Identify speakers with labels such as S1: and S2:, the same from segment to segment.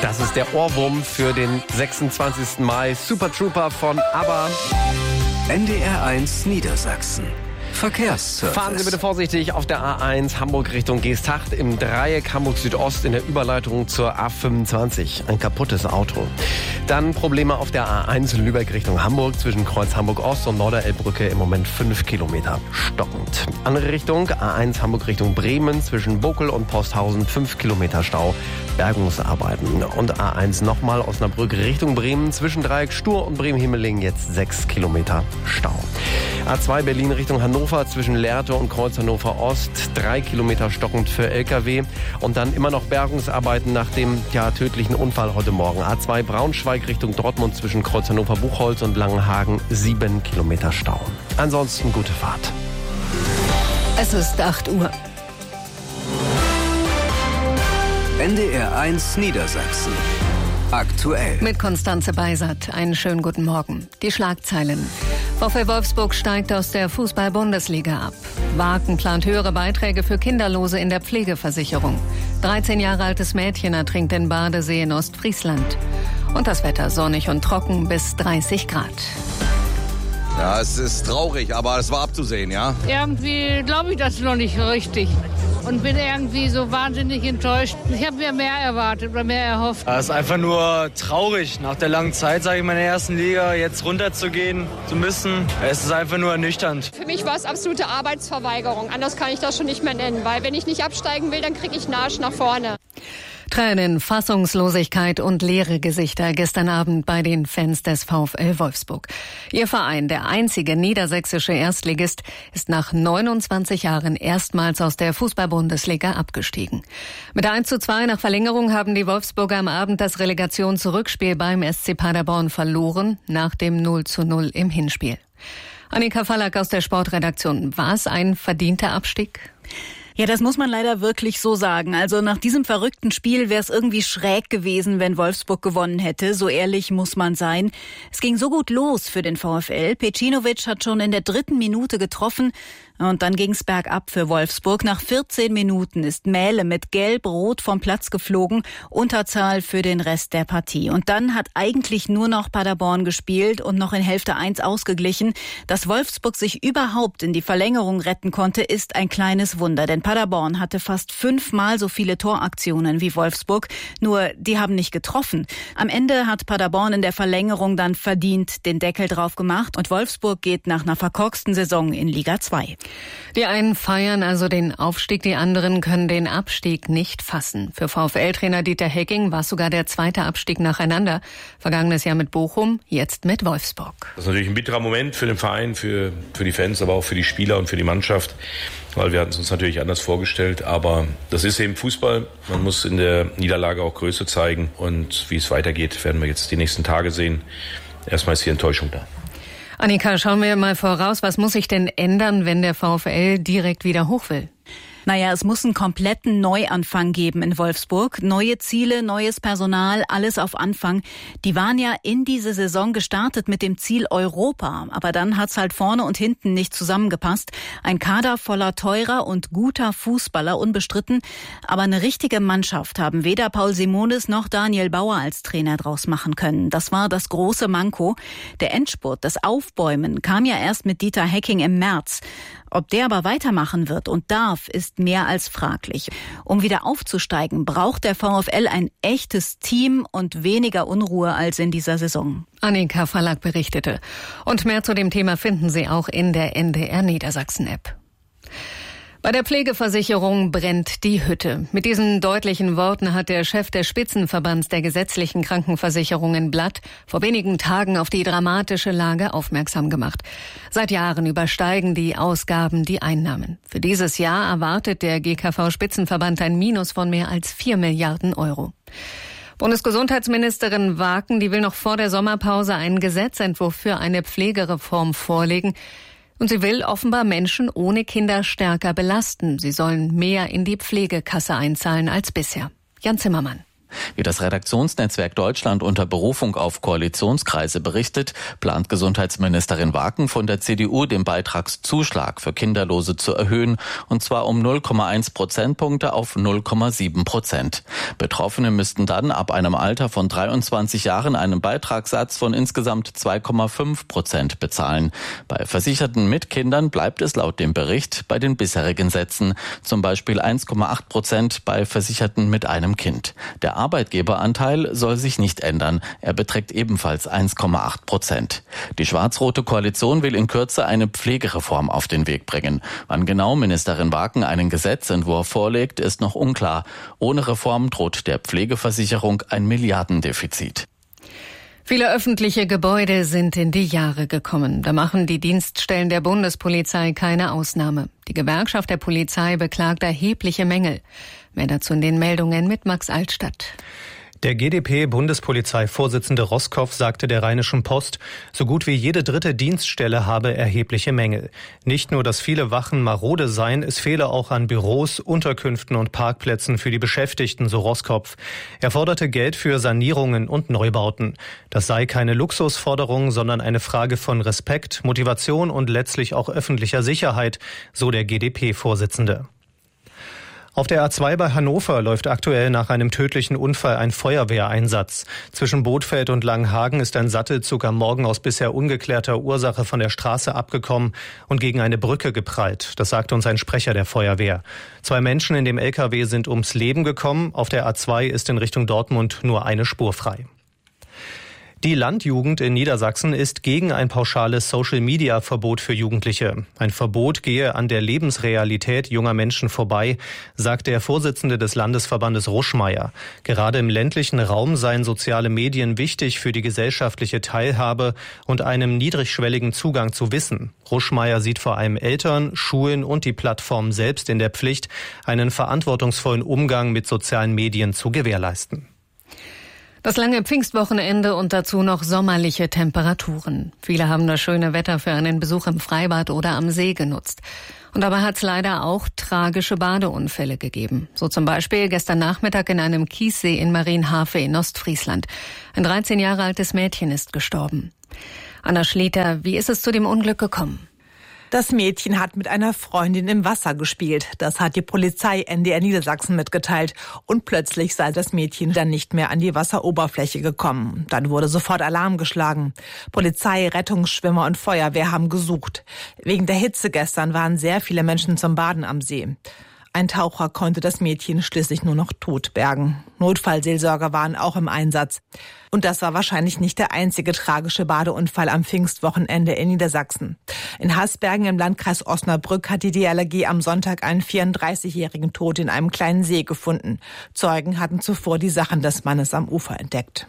S1: Das ist der Ohrwurm für den 26. Mai. Super Trooper von ABBA.
S2: NDR1 Niedersachsen. Verkehrsservice.
S1: Fahren Sie bitte vorsichtig auf der A1 Hamburg Richtung Geesthacht im Dreieck Hamburg Südost in der Überleitung zur A25. Ein kaputtes Auto. Dann Probleme auf der A1 Lübeck Richtung Hamburg zwischen Kreuz Hamburg Ost und Norderelbbrücke im Moment 5 Kilometer stockend. Andere Richtung A1 Hamburg Richtung Bremen zwischen Bokel und Posthausen 5 Kilometer Stau. Bergungsarbeiten. Und A1 nochmal Osnabrück Richtung Bremen zwischen Dreieck Stur und Bremen-Himmeling jetzt 6 Kilometer Stau. A2 Berlin Richtung Hannover zwischen Lehrte und Kreuz Hannover Ost 3 Kilometer stockend für LKW. Und dann immer noch Bergungsarbeiten nach dem tödlichen Unfall heute Morgen. A2 Braunschweig Richtung Dortmund zwischen Kreuz Hannover Buchholz und Langenhagen 7 Kilometer Stau. Ansonsten gute Fahrt.
S3: Es ist 8 Uhr.
S2: NDR1 Niedersachsen. Aktuell.
S3: Mit Konstanze Beisert. Einen schönen guten Morgen. Die Schlagzeilen. VfL Wolfsburg steigt aus der Fußball-Bundesliga ab. Waken plant höhere Beiträge für Kinderlose in der Pflegeversicherung. 13 Jahre altes Mädchen ertrinkt in Badesee in Ostfriesland. Und das Wetter sonnig und trocken bis 30 Grad.
S4: Ja, es ist traurig, aber es war abzusehen, ja?
S5: Irgendwie glaube ich das noch nicht richtig und bin irgendwie so wahnsinnig enttäuscht. Ich habe mir mehr erwartet oder mehr erhofft.
S6: Es ist einfach nur traurig, nach der langen Zeit, sage ich mal, in der ersten Liga jetzt runterzugehen zu müssen. Es ist einfach nur ernüchternd.
S7: Für mich war es absolute Arbeitsverweigerung. Anders kann ich das schon nicht mehr nennen, weil wenn ich nicht absteigen will, dann kriege ich einen Arsch nach vorne.
S3: Tränen, Fassungslosigkeit und leere Gesichter gestern Abend bei den Fans des VfL Wolfsburg. Ihr Verein, der einzige niedersächsische Erstligist, ist nach 29 Jahren erstmals aus der Fußball-Bundesliga abgestiegen. Mit 1:2 nach Verlängerung haben die Wolfsburger am Abend das Relegationsrückspiel beim SC Paderborn verloren, nach dem 0:0 im Hinspiel. Annika Fallack aus der Sportredaktion. War es ein verdienter Abstieg?
S8: Ja, das muss man leider wirklich so sagen. Also nach diesem verrückten Spiel wäre es irgendwie schräg gewesen, wenn Wolfsburg gewonnen hätte. So ehrlich muss man sein. Es ging so gut los für den VfL. Pecinovic hat schon in der 3. Minute getroffen. Und dann ging's bergab für Wolfsburg. Nach 14 Minuten ist Mähle mit Gelb-Rot vom Platz geflogen. Unterzahl für den Rest der Partie. Und dann hat eigentlich nur noch Paderborn gespielt und noch in Hälfte 1 ausgeglichen. Dass Wolfsburg sich überhaupt in die Verlängerung retten konnte, ist ein kleines Wunder. Denn Paderborn hatte fast 5-mal so viele Toraktionen wie Wolfsburg. Nur die haben nicht getroffen. Am Ende hat Paderborn in der Verlängerung dann verdient den Deckel drauf gemacht. Und Wolfsburg geht nach einer verkorksten Saison in Liga 2.
S3: Die einen feiern also den Aufstieg, die anderen können den Abstieg nicht fassen. Für VfL-Trainer Dieter Hecking war es sogar der 2. Abstieg nacheinander. Vergangenes Jahr mit Bochum, jetzt mit Wolfsburg.
S9: Das ist natürlich ein bitterer Moment für den Verein, für die Fans, aber auch für die Spieler und für die Mannschaft. Weil wir hatten es uns natürlich anders vorgestellt. Aber das ist eben Fußball. Man muss in der Niederlage auch Größe zeigen. Und wie es weitergeht, werden wir jetzt die nächsten Tage sehen. Erstmal ist hier Enttäuschung da.
S3: Annika, schauen wir mal voraus. Was muss sich denn ändern, wenn der VfL direkt wieder hoch will?
S8: Naja, es muss einen kompletten Neuanfang geben in Wolfsburg. Neue Ziele, neues Personal, alles auf Anfang. Die waren ja in diese Saison gestartet mit dem Ziel Europa. Aber dann hat's halt vorne und hinten nicht zusammengepasst. Ein Kader voller teurer und guter Fußballer, unbestritten. Aber eine richtige Mannschaft haben weder Paul Simonis noch Daniel Bauer als Trainer draus machen können. Das war das große Manko. Der Endspurt, das Aufbäumen, kam ja erst mit Dieter Hecking im März. Ob der aber weitermachen wird und darf, ist mehr als fraglich. Um wieder aufzusteigen, braucht der VfL ein echtes Team und weniger Unruhe als in dieser Saison.
S3: Annika Fallack berichtete. Und mehr zu dem Thema finden Sie auch in der NDR Niedersachsen-App. Bei der Pflegeversicherung brennt die Hütte. Mit diesen deutlichen Worten hat der Chef des Spitzenverbands der gesetzlichen Krankenversicherungen Blatt vor wenigen Tagen auf die dramatische Lage aufmerksam gemacht. Seit Jahren übersteigen die Ausgaben die Einnahmen. Für dieses Jahr erwartet der GKV-Spitzenverband ein Minus von mehr als 4 Milliarden Euro. Bundesgesundheitsministerin Waken, die will noch vor der Sommerpause einen Gesetzentwurf für eine Pflegereform vorlegen. Und sie will offenbar Menschen ohne Kinder stärker belasten. Sie sollen mehr in die Pflegekasse einzahlen als bisher. Jan Zimmermann.
S10: Wie das Redaktionsnetzwerk Deutschland unter Berufung auf Koalitionskreise berichtet, plant Gesundheitsministerin Waken von der CDU den Beitragszuschlag für Kinderlose zu erhöhen, und zwar um 0,1 Prozentpunkte auf 0,7%. Betroffene müssten dann ab einem Alter von 23 Jahren einen Beitragssatz von insgesamt 2,5% bezahlen. Bei Versicherten mit Kindern bleibt es laut dem Bericht bei den bisherigen Sätzen, zum Beispiel 1,8% bei Versicherten mit einem Kind. Der Arbeitgeberanteil soll sich nicht ändern. Er beträgt ebenfalls 1,8%. Die schwarz-rote Koalition will in Kürze eine Pflegereform auf den Weg bringen. Wann genau Ministerin Waken einen Gesetzentwurf vorlegt, ist noch unklar. Ohne Reform droht der Pflegeversicherung ein Milliardendefizit.
S3: Viele öffentliche Gebäude sind in die Jahre gekommen. Da machen die Dienststellen der Bundespolizei keine Ausnahme. Die Gewerkschaft der Polizei beklagt erhebliche Mängel. Mehr dazu in den Meldungen mit Max Altstadt.
S11: Der GdP-Bundespolizeivorsitzende Roßkow sagte der Rheinischen Post, so gut wie jede dritte Dienststelle habe erhebliche Mängel. Nicht nur, dass viele Wachen marode seien, es fehle auch an Büros, Unterkünften und Parkplätzen für die Beschäftigten, so Roßkow. Er forderte Geld für Sanierungen und Neubauten. Das sei keine Luxusforderung, sondern eine Frage von Respekt, Motivation und letztlich auch öffentlicher Sicherheit, so der GdP-Vorsitzende. Auf der A2 bei Hannover läuft aktuell nach einem tödlichen Unfall ein Feuerwehreinsatz. Zwischen Bothfeld und Langenhagen ist ein Sattelzug am Morgen aus bisher ungeklärter Ursache von der Straße abgekommen und gegen eine Brücke geprallt. Das sagte uns ein Sprecher der Feuerwehr. 2 Menschen in dem LKW sind ums Leben gekommen. Auf der A2 ist in Richtung Dortmund nur eine Spur frei. Die Landjugend in Niedersachsen ist gegen ein pauschales Social-Media-Verbot für Jugendliche. Ein Verbot gehe an der Lebensrealität junger Menschen vorbei, sagt der Vorsitzende des Landesverbandes Ruschmeier. Gerade im ländlichen Raum seien soziale Medien wichtig für die gesellschaftliche Teilhabe und einem niedrigschwelligen Zugang zu Wissen. Ruschmeier sieht vor allem Eltern, Schulen und die Plattformen selbst in der Pflicht, einen verantwortungsvollen Umgang mit sozialen Medien zu gewährleisten.
S3: Das lange Pfingstwochenende und dazu noch sommerliche Temperaturen. Viele haben das schöne Wetter für einen Besuch im Freibad oder am See genutzt. Und dabei hat es leider auch tragische Badeunfälle gegeben. So zum Beispiel gestern Nachmittag in einem Kiessee in Marienhafe in Ostfriesland. Ein 13 Jahre altes Mädchen ist gestorben. Anna Schlieter, wie ist es zu dem Unglück gekommen?
S12: Das Mädchen hat mit einer Freundin im Wasser gespielt. Das hat die Polizei NDR Niedersachsen mitgeteilt. Und plötzlich sei das Mädchen dann nicht mehr an die Wasseroberfläche gekommen. Dann wurde sofort Alarm geschlagen. Polizei, Rettungsschwimmer und Feuerwehr haben gesucht. Wegen der Hitze gestern waren sehr viele Menschen zum Baden am See. Ein Taucher konnte das Mädchen schließlich nur noch tot bergen. Notfallseelsorger waren auch im Einsatz. Und das war wahrscheinlich nicht der einzige tragische Badeunfall am Pfingstwochenende in Niedersachsen. In Hasbergen im Landkreis Osnabrück hat die DLRG am Sonntag einen 34-jährigen tot in einem kleinen See gefunden. Zeugen hatten zuvor die Sachen des Mannes am Ufer entdeckt.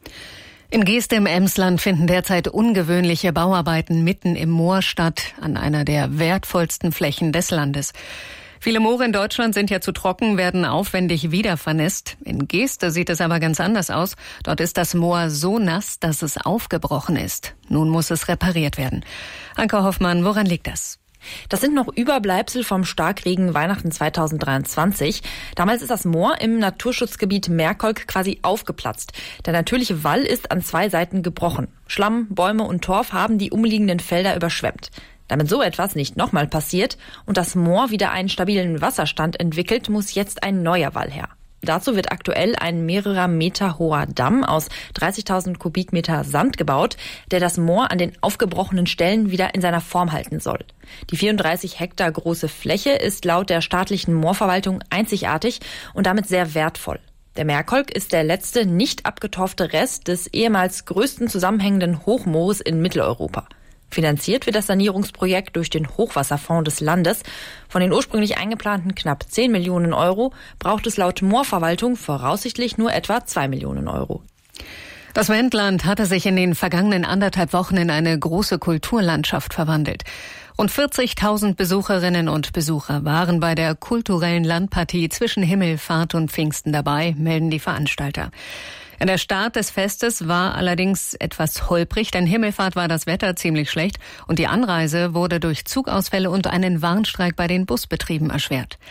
S3: In Geeste im Emsland finden derzeit ungewöhnliche Bauarbeiten mitten im Moor statt, an einer der wertvollsten Flächen des Landes. Viele Moore in Deutschland sind ja zu trocken, werden aufwendig wiedervernässt. In Geeste sieht es aber ganz anders aus. Dort ist das Moor so nass, dass es aufgebrochen ist. Nun muss es repariert werden. Anke Hoffmann, woran liegt das?
S13: Das sind noch Überbleibsel vom Starkregen Weihnachten 2023. Damals ist das Moor im Naturschutzgebiet Merkolk quasi aufgeplatzt. Der natürliche Wall ist an 2 Seiten gebrochen. Schlamm, Bäume und Torf haben die umliegenden Felder überschwemmt. Damit so etwas nicht nochmal passiert und das Moor wieder einen stabilen Wasserstand entwickelt, muss jetzt ein neuer Wall her. Dazu wird aktuell ein mehrere Meter hoher Damm aus 30.000 Kubikmeter Sand gebaut, der das Moor an den aufgebrochenen Stellen wieder in seiner Form halten soll. Die 34 Hektar große Fläche ist laut der staatlichen Moorverwaltung einzigartig und damit sehr wertvoll. Der Merkolk ist der letzte nicht abgetorfte Rest des ehemals größten zusammenhängenden Hochmoores in Mitteleuropa. Finanziert wird das Sanierungsprojekt durch den Hochwasserfonds des Landes. Von den ursprünglich eingeplanten knapp 10 Millionen Euro braucht es laut Moorverwaltung voraussichtlich nur etwa 2 Millionen Euro.
S3: Das Wendland hatte sich in den vergangenen 1,5 Wochen in eine große Kulturlandschaft verwandelt. Rund 40.000 Besucherinnen und Besucher waren bei der kulturellen Landpartie zwischen Himmelfahrt und Pfingsten dabei, melden die Veranstalter. Der Start des Festes war allerdings etwas holprig, denn Himmelfahrt war das Wetter ziemlich schlecht und die Anreise wurde durch Zugausfälle und einen Warnstreik bei den Busbetrieben erschwert.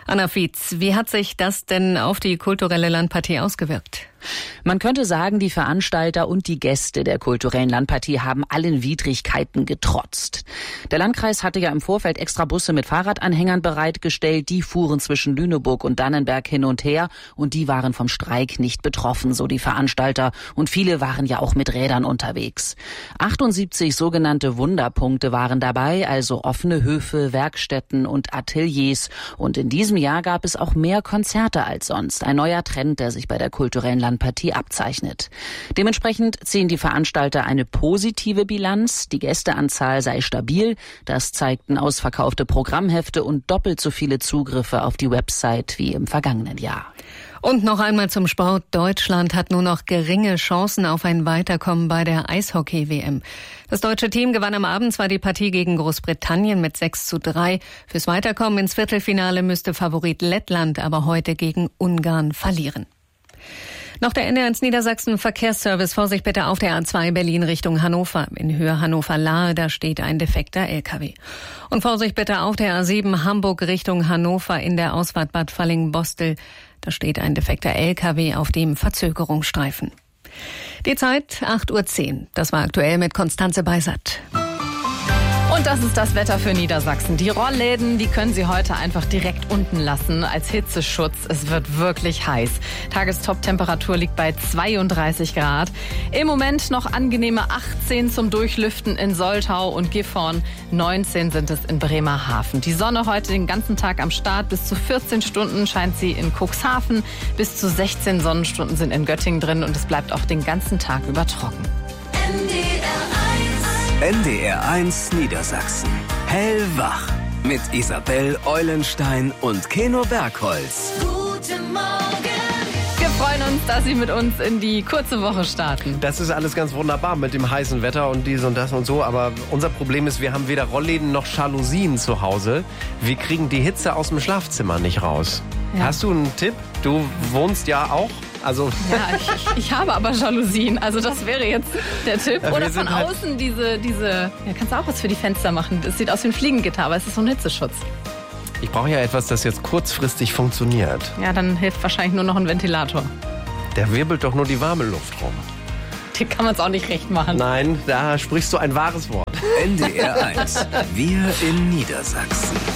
S3: Anna Fietz, wie hat sich das denn auf die kulturelle Landpartie ausgewirkt?
S14: Man könnte sagen, die Veranstalter und die Gäste der kulturellen Landpartie haben allen Widrigkeiten getrotzt. Der Landkreis hatte ja im Vorfeld extra Busse mit Fahrradanhängern bereitgestellt. Die fuhren zwischen Lüneburg und Dannenberg hin und her und die waren vom Streik nicht betroffen, so die Veranstalter. Und viele waren ja auch mit Rädern unterwegs. 78 sogenannte Wunderpunkte waren dabei, also offene Höfe, Werkstätten und Ateliers. Und in diesem Jahr gab es auch mehr Konzerte als sonst. Ein neuer Trend, der sich bei der kulturellen Landpartie abzeichnet. Dementsprechend ziehen die Veranstalter eine positive Bilanz. Die Gästeanzahl sei stabil. Das zeigten ausverkaufte Programmhefte und doppelt so viele Zugriffe auf die Website wie im vergangenen Jahr.
S3: Und noch einmal zum Sport. Deutschland hat nur noch geringe Chancen auf ein Weiterkommen bei der Eishockey-WM. Das deutsche Team gewann am Abend zwar die Partie gegen Großbritannien mit 6:3. Fürs Weiterkommen ins Viertelfinale müsste Favorit Lettland aber heute gegen Ungarn verlieren. Noch der NDR1 Niedersachsen Verkehrsservice. Vorsicht bitte auf der A2 Berlin Richtung Hannover. In Höhe Hannover-Lahe, da steht ein defekter LKW. Und Vorsicht bitte auf der A7 Hamburg Richtung Hannover in der Ausfahrt Bad Falling-Bostel. Da steht ein defekter LKW auf dem Verzögerungsstreifen. Die Zeit 8:10 Uhr. Das war aktuell mit Konstanze Beisert.
S15: Und das ist das Wetter für Niedersachsen. Die Rollläden, die können Sie heute einfach direkt unten lassen als Hitzeschutz. Es wird wirklich heiß. Tagestop-Temperatur liegt bei 32 Grad. Im Moment noch angenehme 18 zum Durchlüften in Soltau und Gifhorn. 19 sind es in Bremerhaven. Die Sonne heute den ganzen Tag am Start. Bis zu 14 Stunden scheint sie in Cuxhaven. Bis zu 16 Sonnenstunden sind in Göttingen drin. Und es bleibt auch den ganzen Tag über trocken.
S2: NDR1 Niedersachsen. Hellwach. Mit Isabel Eulenstein und Keno Bergholz.
S15: Guten Morgen. Wir freuen uns, dass Sie mit uns in die kurze Woche starten.
S1: Das ist alles ganz wunderbar mit dem heißen Wetter und dies und das und so. Aber unser Problem ist, wir haben weder Rollläden noch Jalousien zu Hause. Wir kriegen die Hitze aus dem Schlafzimmer nicht raus. Ja. Hast du einen Tipp? Du wohnst ja auch. Also
S15: ja, ich habe aber Jalousien, also das wäre jetzt der Tipp. Ja, oder von außen diese, ja, kannst du auch was für die Fenster machen. Das sieht aus wie ein Fliegengitter, aber es ist so ein Hitzeschutz.
S1: Ich brauche ja etwas, das jetzt kurzfristig funktioniert.
S15: Ja, dann hilft wahrscheinlich nur noch ein Ventilator.
S1: Der wirbelt doch nur die warme Luft rum.
S15: Dir kann man es auch nicht recht machen.
S1: Nein, da sprichst du ein wahres Wort.
S2: NDR1, wir in Niedersachsen.